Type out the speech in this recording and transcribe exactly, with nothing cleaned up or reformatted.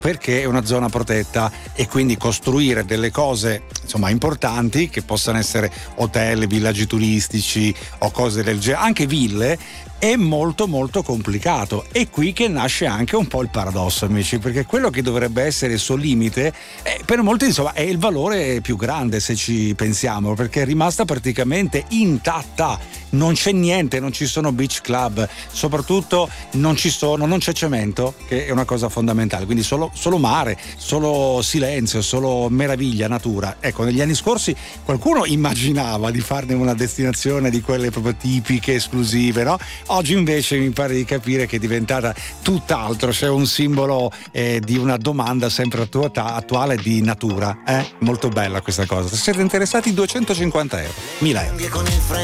perché è una zona protetta, e quindi costruire delle cose insomma importanti, che possano essere hotel, villaggi turistici o cose del genere, anche ville, è molto molto complicato. È qui che nasce anche un po' il paradosso, amici, perché quello che dovrebbe essere il suo limite, eh, per molti insomma è il valore più grande, se ci pensiamo, perché è rimasta praticamente intatta, non c'è niente, non ci sono beach club, soprattutto non ci sono, non c'è cemento, che è una cosa fondamentale, quindi solo, solo mare, solo silenzio, solo meraviglia, natura. Ecco, negli anni scorsi qualcuno immaginava di farne una destinazione di quelle proprio tipiche, esclusive, no? Oggi invece mi pare di capire che è diventata tutt'altro, c'è un simbolo eh, di una domanda sempre attu- attuale di natura. Eh? Molto bella questa cosa. Se siete interessati, duecentocinquanta euro, mille euro.